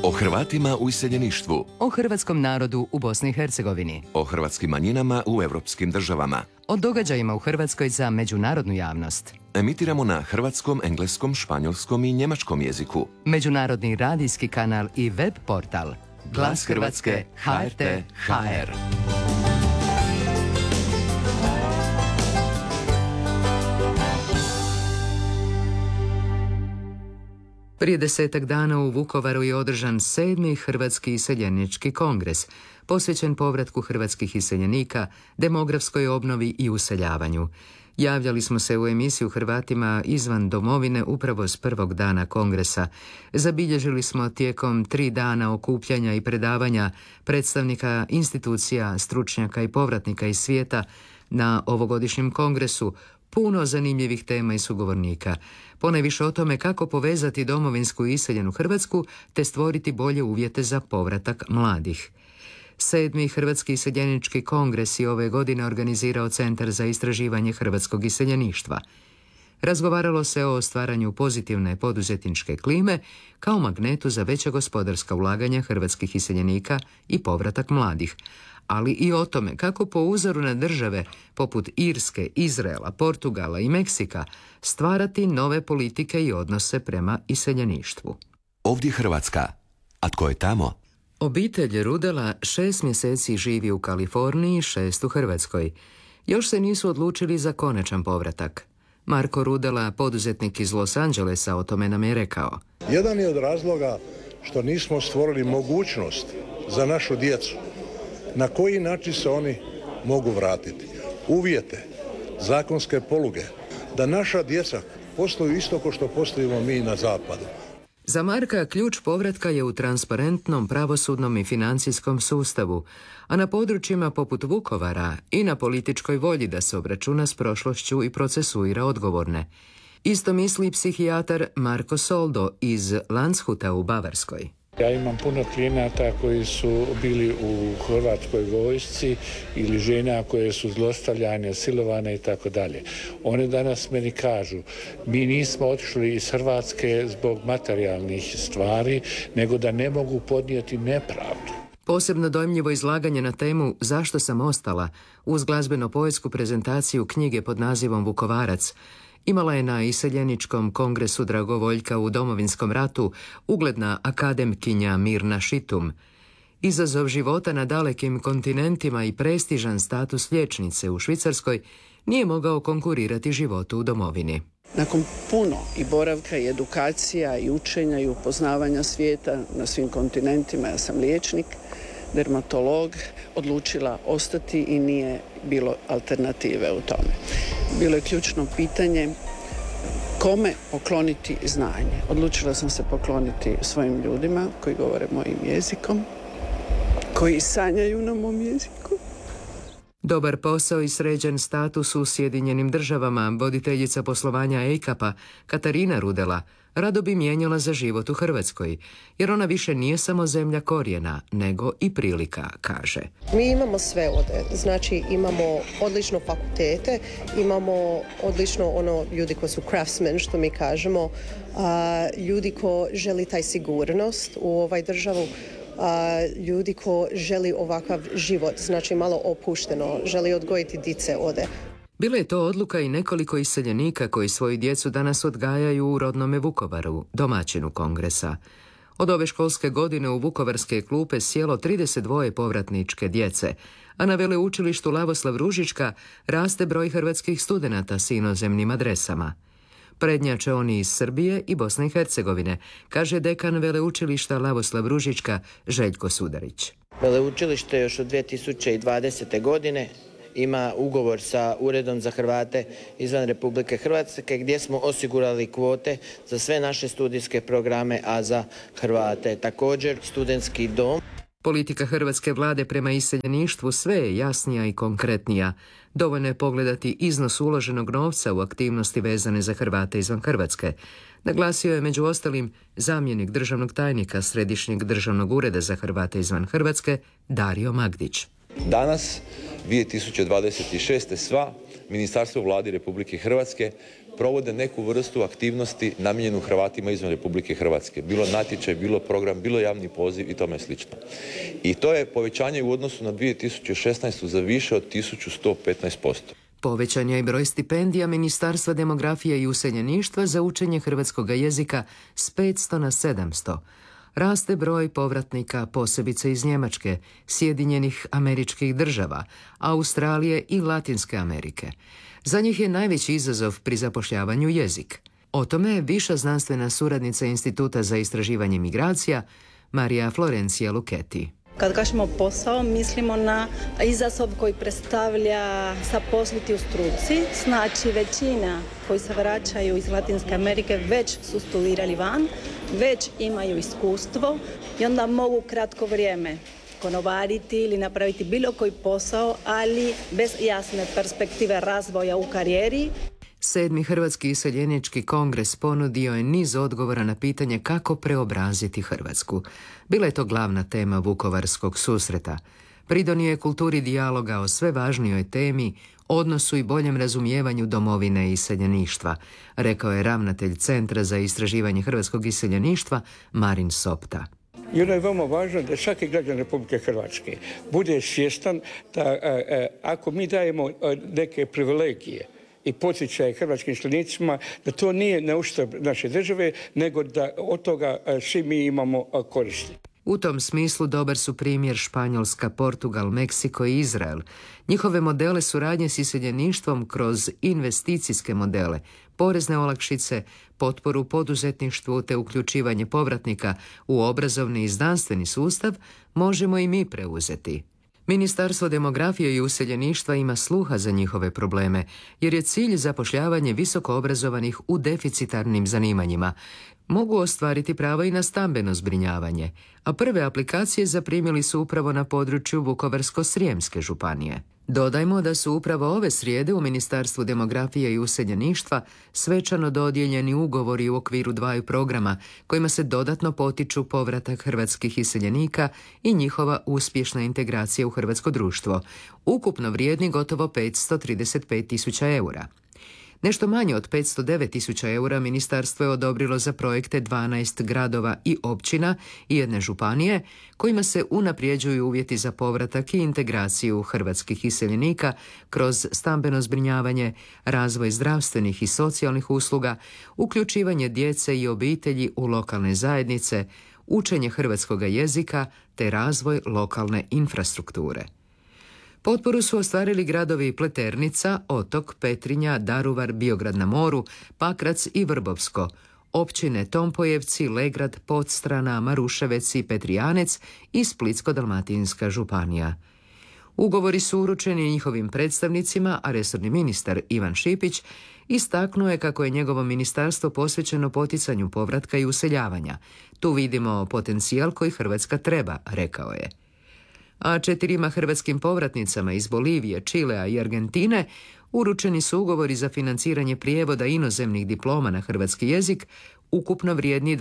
O Hrvatima u iseljeništvu. O hrvatskom narodu u Bosni i Hercegovini. O hrvatskim manjinama u europskim državama. O događajima u Hrvatskoj za međunarodnu javnost. Emitiramo na hrvatskom, engleskom, španjolskom i njemačkom jeziku. Međunarodni radijski kanal i web portal. Glas Hrvatske, HRT, HR. Prije 10 dana u Vukovaru je održan 7. Hrvatski iseljenički kongres, posvećen povratku hrvatskih iseljenika, demografskoj obnovi i useljavanju. Javljali smo se u emisiju Hrvatima izvan domovine upravo s prvog dana kongresa. Zabilježili smo tijekom 3 dana okupljanja i predavanja predstavnika institucija, stručnjaka i povratnika iz svijeta na ovogodišnjem kongresu puno zanimljivih tema i sugovornika. Ponajviše o tome kako povezati domovinsku i iseljenu Hrvatsku te stvoriti bolje uvjete za povratak mladih. 7. Hrvatski iseljenički kongres je ove godine organizirao Centar za istraživanje hrvatskog iseljeništva. Razgovaralo se o stvaranju pozitivne poduzetničke klime kao magnetu za veća gospodarska ulaganja hrvatskih iseljenika i povratak mladih, ali i o tome kako po uzoru na države poput Irske, Izraela, Portugala i Meksika stvarati nove politike i odnose prema iseljeništvu. Ovdje Hrvatska. A tko je tamo? Obitelj Rudela 6 mjeseci živi u Kaliforniji, 6 u Hrvatskoj. Još se nisu odlučili za konačan povratak. Marko Rudela, poduzetnik iz Los Angelesa, o tome nam je rekao. Jedan je od razloga što nismo stvorili mogućnost za našu djecu. Na koji način se oni mogu vratiti? Uvjete, zakonske poluge, da naša djeca posluju isto kao što poslujemo mi na zapadu. Za Marka ključ povratka je u transparentnom pravosudnom i financijskom sustavu, a na područjima poput Vukovara i na političkoj volji da se obračuna s prošlošću i procesuira odgovorne. Isto misli psihijatar Marko Soldo iz Landshuta u Bavarskoj. Ja imam puno klijenata koji su bili u hrvatskoj vojsci ili žena koje su zlostavljane, silovane i tako dalje. One danas meni kažu, mi nismo otišli iz Hrvatske zbog materijalnih stvari, nego da ne mogu podnijeti nepravdu. Posebno dojmljivo izlaganje na temu Zašto sam ostala uz glazbeno-poetsku prezentaciju knjige pod nazivom Vukovarac imala je na iseljeničkom kongresu dragovoljka u Domovinskom ratu ugledna akademkinja Mirna Šitum. Izazov života na dalekim kontinentima i prestižan status liječnice u Švicarskoj nije mogao konkurirati životu u domovini. Nakon puno i boravka i edukacija i učenja i upoznavanja svijeta na svim kontinentima, ja sam liječnik, dermatolog, odlučila ostati i nije bilo alternative u tome. Bilo je ključno pitanje kome pokloniti znanje. Odlučila sam se pokloniti svojim ljudima koji govore mojim jezikom, koji sanjaju na mom jeziku. Dobar posao i sređen status u Sjedinjenim državama, voditeljica poslovanja EICAP-a Katarina Rudela rado bi mijenjala za život u Hrvatskoj, jer ona više nije samo zemlja korijena, nego i prilika, kaže. Mi imamo sve ovdje, znači imamo odlično fakultete, imamo odlično ljudi koji su craftsmen, što mi kažemo, ljudi koji želi taj sigurnost u ovoj državu, ljudi koji želi ovakav život, znači malo opušteno, želi odgojiti dice ovdje. Bila je to odluka i nekoliko iseljenika koji svoju djecu danas odgajaju u rodnome Vukovaru, domaćinu kongresa. Od ove školske godine u vukovarske klupe sjelo 32 povratničke djece, a na veleučilištu Lavoslav Ružička raste broj hrvatskih studenata s inozemnim adresama. Prednjače oni iz Srbije i Bosne i Hercegovine, kaže dekan veleučilišta Lavoslav Ružička Željko Sudarić. Veleučilište još od 2020. godine ima ugovor sa Uredom za Hrvate izvan Republike Hrvatske gdje smo osigurali kvote za sve naše studijske programe, a za Hrvate također studentski dom. Politika hrvatske vlade prema iseljeništvu sve je jasnija i konkretnija. Dovoljno je pogledati iznos uloženog novca u aktivnosti vezane za Hrvate izvan Hrvatske. Naglasio je među ostalim zamjenik državnog tajnika Središnjeg državnog ureda za Hrvate izvan Hrvatske Dario Magdić. Danas, 2026. sva ministarstvo vladi Republike Hrvatske provode neku vrstu aktivnosti namijenjenu Hrvatima izvan Republike Hrvatske. Bilo natječaj, bilo program, bilo javni poziv i tome slično. I to je povećanje u odnosu na 2016. za više od 1115%. Povećan je i broj stipendija Ministarstva demografije i useljeništva za učenje hrvatskog jezika s 500 na 700. Raste broj povratnika posebice iz Njemačke, Sjedinjenih Američkih Država, Australije i Latinske Amerike. Za njih je najveći izazov pri zapošljavanju jezik. O tome je viša znanstvena suradnica Instituta za istraživanje migracija Marija Florencija Luchetti. Kad kažemo posao, mislimo na izazov koji predstavlja zaposliti u struci. Znači, većina koji se vraćaju iz Latinske Amerike već su studirali van, već imaju iskustvo i onda mogu kratko vrijeme konobariti ili napraviti bilo koji posao, ali bez jasne perspektive razvoja u karijeri. 7. Hrvatski iseljenički kongres ponudio je niz odgovora na pitanje kako preobraziti Hrvatsku. Bila je to glavna tema Vukovarskog susreta. Pridonio je kulturi dijaloga o sve važnijoj temi, odnosu i boljem razumijevanju domovine i iseljeništva, rekao je ravnatelj Centra za istraživanje hrvatskog iseljeništva Marin Sopta. I ono je veoma važno da svaki građan Republike Hrvatske bude svjestan da ako mi dajemo neke privilegije i poticaje hrvatskim iseljenicima, da to nije na uštrb naše države, nego da od toga svi mi imamo koristi. U tom smislu dobar su primjer Španjolska, Portugal, Meksiko i Izrael. Njihove modele suradnje s iseljeništvom kroz investicijske modele, porezne olakšice, potporu poduzetništvu te uključivanje povratnika u obrazovni i znanstveni sustav možemo i mi preuzeti. Ministarstvo demografije i useljeništva ima sluha za njihove probleme, jer je cilj zapošljavanje visoko obrazovanih u deficitarnim zanimanjima. Mogu ostvariti pravo i na stambeno zbrinjavanje, a prve aplikacije zaprimili su upravo na području Vukovarsko-srijemske županije. Dodajmo da su upravo ove srijede u Ministarstvu demografije i useljeništva svečano dodijeljeni ugovori u okviru 2 programa kojima se dodatno potiču povratak hrvatskih iseljenika i njihova uspješna integracija u hrvatsko društvo, ukupno vrijedni gotovo 535.000 eura. Nešto manje od 509.000 eura ministarstvo je odobrilo za projekte 12 gradova i općina i 1 županije, kojima se unaprijeđuju uvjeti za povratak i integraciju hrvatskih iseljenika kroz stambeno zbrinjavanje, razvoj zdravstvenih i socijalnih usluga, uključivanje djece i obitelji u lokalne zajednice, učenje hrvatskog jezika te razvoj lokalne infrastrukture. Potporu su ostvarili gradovi Pleternica, Otok, Petrinja, Daruvar, Biograd na moru, Pakrac i Vrbovsko, općine Tompojevci, Legrad, Podstrana, Maruševec i Petrijanec i Splitsko-dalmatinska županija. Ugovori su uručeni njihovim predstavnicima, a resorni ministar Ivan Šipić istaknuo je kako je njegovo ministarstvo posvećeno poticanju povratka i useljavanja. Tu vidimo potencijal koji Hrvatska treba, rekao je. A 4 hrvatskim povratnicama iz Bolivije, Čilea i Argentine uručeni su ugovori za financiranje prijevoda inozemnih diploma na hrvatski jezik, ukupno vrijedni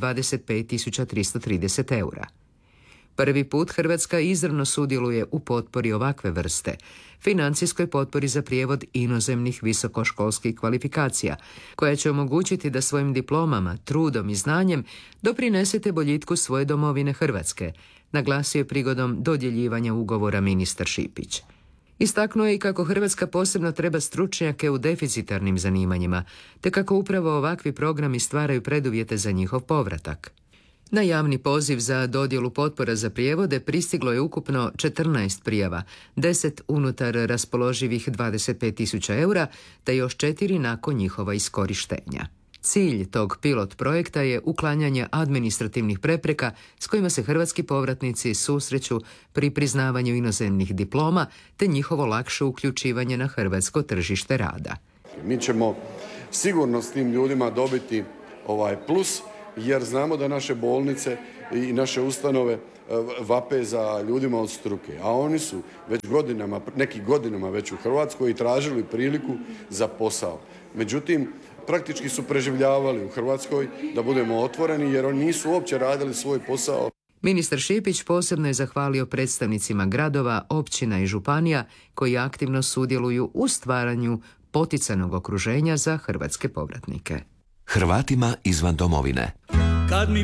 25.330 eura. Prvi put Hrvatska izravno sudjeluje u potpori ovakve vrste, financijskoj potpori za prijevod inozemnih visokoškolskih kvalifikacija, koja će omogućiti da svojim diplomama, trudom i znanjem doprinesete boljitku svoje domovine Hrvatske, naglasio je prigodom dodjeljivanja ugovora ministar Šipić. Istaknuo je i kako Hrvatska posebno treba stručnjake u deficitarnim zanimanjima, te kako upravo ovakvi programi stvaraju preduvjete za njihov povratak. Na javni poziv za dodjelu potpora za prijevode pristiglo je ukupno 14 prijava, 10 unutar raspoloživih 25.000 eura, te još 4 nakon njihova iskorištenja. Cilj tog pilot projekta je uklanjanje administrativnih prepreka s kojima se hrvatski povratnici susreću pri priznavanju inozemnih diploma te njihovo lakše uključivanje na hrvatsko tržište rada. Mi ćemo sigurno s tim ljudima dobiti plus, jer znamo da naše bolnice i naše ustanove vape za ljudima od struke, a oni su već godinama, neki godinama već u Hrvatskoj i tražili priliku za posao. Međutim, praktički su preživljavali u Hrvatskoj, da budemo otvoreni, jer oni nisu uopće radili svoj posao. Ministar Šipić posebno je zahvalio predstavnicima gradova, općina i županija koji aktivno sudjeluju u stvaranju poticanog okruženja za hrvatske povratnike. Hrvatima izvan domovine. Kad mi